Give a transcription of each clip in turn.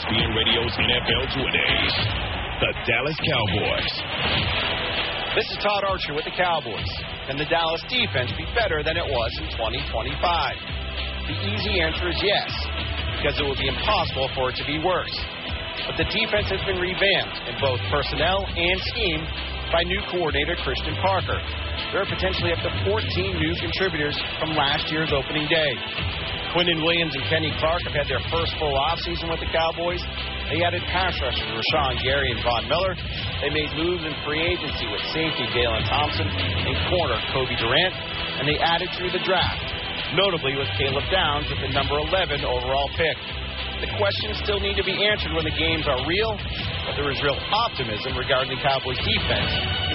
ESPN Radio's NFL Two-A-Days. The Dallas Cowboys. This is Todd Archer with the Cowboys. Can the Dallas defense be better than it was in 2025? The easy answer is yes, because it would be impossible for it to be worse. But the defense has been revamped in both personnel and scheme by new coordinator Christian Parker. There are potentially up to 14 new contributors from last year's opening day. Quinnen Williams and Kenny Clark have had their first full offseason with the Cowboys. They added pass rushers Rashawn Gary and Von Miller. They made moves in free agency with safety Jalen Thompson and corner Kobe Durant. And they added through the draft, notably with Caleb Downs with the number 11 overall pick. The questions still need to be answered when the games are real, but there is real optimism regarding the Cowboys defense in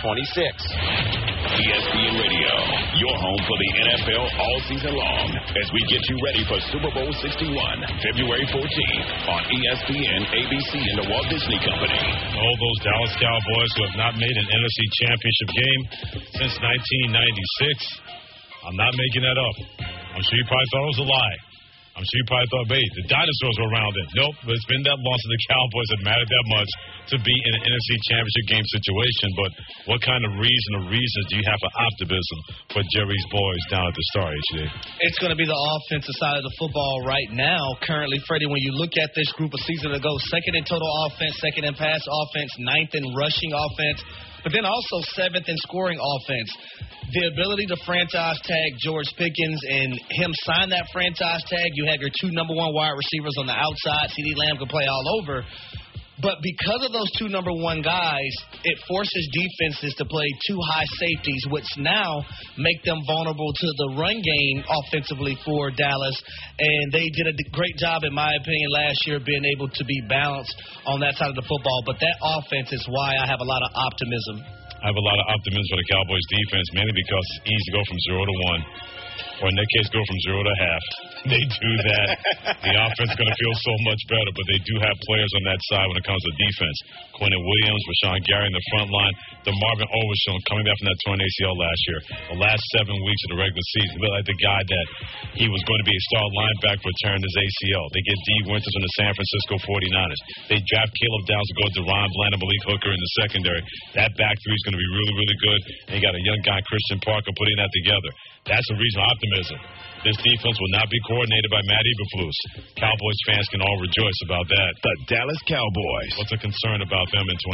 2026. ESPN Radio, your home for the NFL all season long, as we get you ready for Super Bowl 61, February 14th on ESPN, ABC, and the Walt Disney Company. All those Dallas Cowboys who have not made an NFC Championship game since 1996. I'm not making that up. I'm sure you probably thought it was a lie. I'm sure you probably thought, wait, the dinosaurs were around it. Nope, but it's been that long since the Cowboys have mattered that much to be in an NFC Championship game situation. But what kind of reasons do you have for optimism for Jerry's boys down at the Star, HD? It's going to be the offensive side of the football right now. Currently, Freddie, when you look at this group a season ago, second in total offense, second in pass offense, ninth in rushing offense, but then also seventh in scoring offense. The ability to franchise tag George Pickens and him sign that franchise tag, you have your two number one wide receivers on the outside. CeeDee Lamb can play all over. But because of those two number one guys, it forces defenses to play two high safeties, which now make them vulnerable to the run game offensively for Dallas. And they did a great job, in my opinion, last year being able to be balanced on that side of the football. But that offense is why I have a lot of optimism. I have a lot of optimism for the Cowboys defense, mainly because it's easy to go from 0 to 1. Or in their case, go from 0 to half. They do that. The offense is going to feel so much better, but they do have players on that side when it comes to defense. Quinnen Williams, Rashawn Gary in the front line. DeMarvin Overshown coming back from that torn ACL last year. The last 7 weeks of the regular season, he looked like the guy that he was going to be a star linebacker returned his ACL. They get Dee Winters from the San Francisco 49ers. They draft Caleb Downs to go to Deron Bland and Malik Hooker in the secondary. That back three is going to be really, really good. And you got a young guy, Christian Parker, putting that together. That's a reason for optimism. This defense will not be coordinated by Matt Eberflus. Cowboys fans can all rejoice about that. The Dallas Cowboys. What's a concern about them in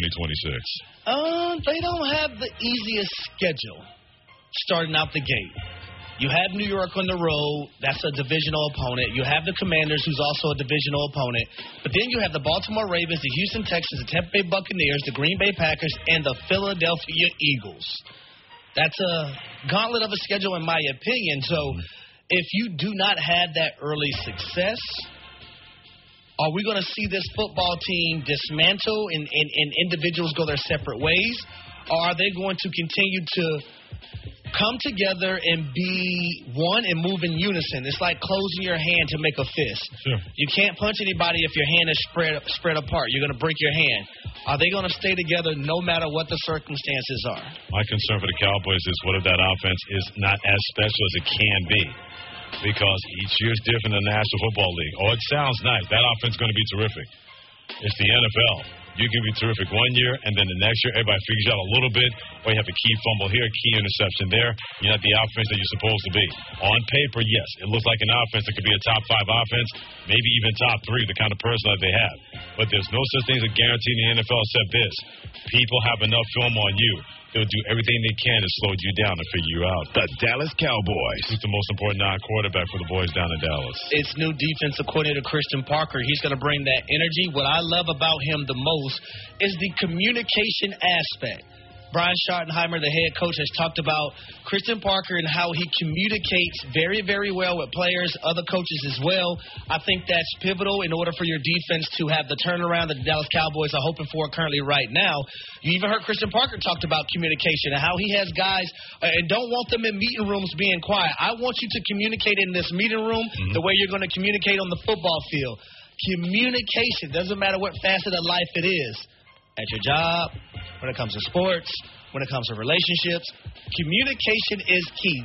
2026? They don't have the easiest schedule starting out the gate. You have New York on the road. That's a divisional opponent. You have the Commanders, who's also a divisional opponent. But then you have the Baltimore Ravens, the Houston Texans, the Tampa Bay Buccaneers, the Green Bay Packers, and the Philadelphia Eagles. That's a gauntlet of a schedule, in my opinion. So if you do not have that early success, are we going to see this football team dismantle and individuals go their separate ways? Or are they going to continue to come together and be one and move in unison? It's like closing your hand to make a fist. Sure. You can't punch anybody if your hand is spread apart. You're going to break your hand. Are they going to stay together no matter what the circumstances are? My concern for the Cowboys is what if that offense is not as special as it can be? Because each year is different in the National Football League. Oh, it sounds nice. That offense is going to be terrific. It's the NFL. You can be terrific one year, and then the next year everybody figures you out a little bit, or you have a key fumble here, key interception there. You're not the offense that you're supposed to be. On paper, yes, it looks like an offense that could be a top 5 offense, maybe even top 3, the kind of person that they have. But there's no such thing as a guarantee in the NFL except this. People have enough film on you. They'll do everything they can to slow you down and figure you out. The Dallas Cowboys. Who's the most important non-quarterback for the boys down in Dallas? It's new defensive coordinator Christian Parker. He's going to bring that energy. What I love about him the most is the communication aspect. Brian Schottenheimer, the head coach, has talked about Christian Parker and how he communicates very, very well with players, other coaches as well. I think that's pivotal in order for your defense to have the turnaround that the Dallas Cowboys are hoping for currently right now. You even heard Christian Parker talked about communication and how he has guys and don't want them in meeting rooms being quiet. I want you to communicate in this meeting room the way you're going to communicate on the football field. Communication, doesn't matter what facet of life it is. At your job, when it comes to sports, when it comes to relationships, communication is key.